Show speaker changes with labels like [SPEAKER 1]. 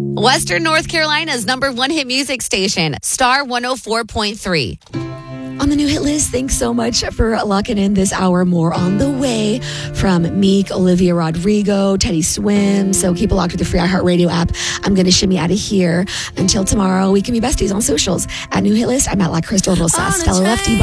[SPEAKER 1] Western North Carolina's #1 hit music station, Star 104.3. On the new hit list, thanks so much for locking in this hour. More on the way from Meek, Olivia Rodrigo, Teddy Swim. So keep it locked with the free iHeartRadio app. I'm going to shimmy out of here. Until tomorrow, we can be besties on socials. At New Hit List, I'm at La Crystal Rosa. Stella Lefty.